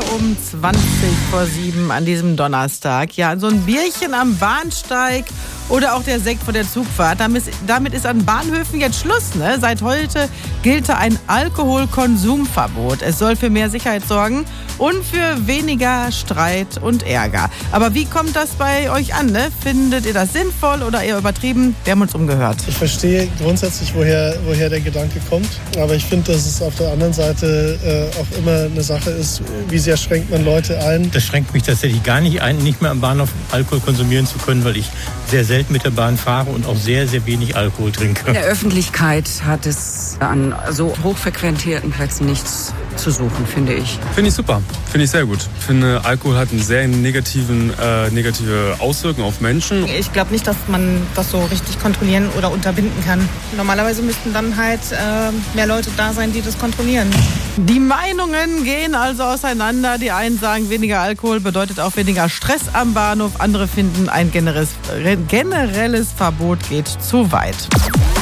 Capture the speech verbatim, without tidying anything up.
um zwanzig vor sieben an diesem Donnerstag. Ja, so ein Bierchen am Bahnsteig oder auch der Sekt vor der Zugfahrt. Damit, damit ist an Bahnhöfen jetzt Schluss, ne? Seit heute gilt ein Alkoholkonsumverbot. Es soll für mehr Sicherheit sorgen und für weniger Streit und Ärger. Aber wie kommt das bei euch an, ne? Findet ihr das sinnvoll oder eher übertrieben? Wir haben uns umgehört. Ich verstehe grundsätzlich, woher, woher der Gedanke kommt. Aber ich finde, dass es auf der anderen Seite äh, auch immer eine Sache ist, wie sehr schränkt man Leute ein. Das schränkt mich tatsächlich gar nicht ein, nicht mehr am Bahnhof Alkohol konsumieren zu können, weil ich sehr selten mit der Bahn fahre und auch sehr, sehr wenig Alkohol trinke. In der Öffentlichkeit hat es an so hochfrequentierten Plätzen nichts zu suchen, finde ich. Finde ich super, finde ich sehr gut. Ich finde, Alkohol hat eine sehr negativen, äh, negative Auswirkung auf Menschen. Ich glaube nicht, dass man das so richtig kontrollieren oder unterbinden kann. Normalerweise müssten dann halt äh, mehr Leute da sein, die das kontrollieren. Die Meinungen gehen also auseinander. Die einen sagen, weniger Alkohol bedeutet auch weniger Stress am Bahnhof. Andere finden, ein generelles, generelles Verbot geht zu weit.